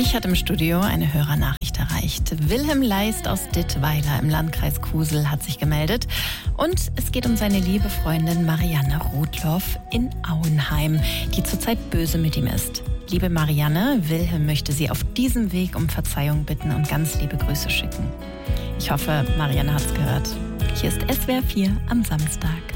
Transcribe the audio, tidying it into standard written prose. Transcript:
Mich hat im Studio eine Hörernachricht erreicht. Wilhelm Leist aus Dittweiler im Landkreis Kusel hat sich gemeldet. Und es geht um seine liebe Freundin Marianne Rotloff in Auenheim, die zurzeit böse mit ihm ist. Liebe Marianne, Wilhelm möchte Sie auf diesem Weg um Verzeihung bitten und ganz liebe Grüße schicken. Ich hoffe, Marianne hat's gehört. Hier ist SWR 4 am Samstag.